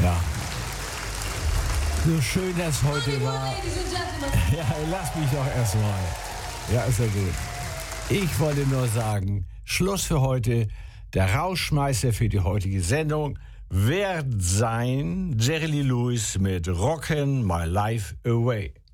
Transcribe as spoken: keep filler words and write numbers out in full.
Ja. So schön das heute war. Ja, lass mich doch erstmal. Ja, ist ja gut. Ich wollte nur sagen, Schluss für heute. Der Rauschmeister für die heutige Sendung wird sein Jerry Lee Lewis mit Rockin' My Life Away.